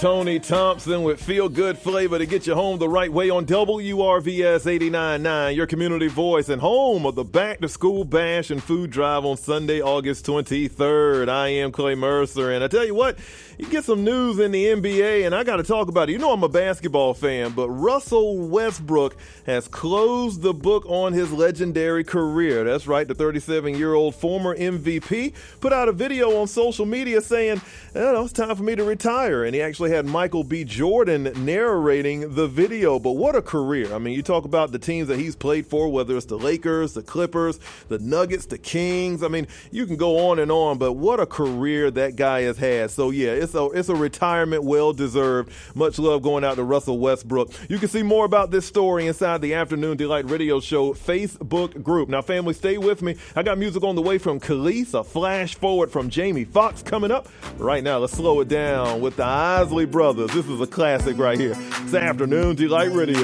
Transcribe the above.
Tony Thompson with Feel Good Flavor to get you home the right way on WRVS 89.9, your community voice and home of the Back to School Bash and Food Drive on Sunday, August 23rd. I am Clay Mercer, and I tell you what, you get some news in the NBA, and I got to talk about it. You know I'm a basketball fan, but Russell Westbrook has closed the book on his legendary career. That's right, the 37-year-old former MVP put out a video on social media saying, it's time for me to retire, and he actually had Michael B. Jordan narrating the video. But what a career. I mean, you talk about the teams that he's played for, whether it's the Lakers, the Clippers, the Nuggets, the Kings. I mean, you can go on and on, but what a career that guy has had. So, yeah, it's a retirement well-deserved. Much love going out to Russell Westbrook. You can see more about this story inside the Afternoon Delight Radio Show Facebook group. Now, family, stay with me. I got music on the way from Khalees, a flash forward from Jamie Foxx coming up. Right now, let's slow it down with the Isley Brothers. This is a classic right here. It's Afternoon Delight Radio.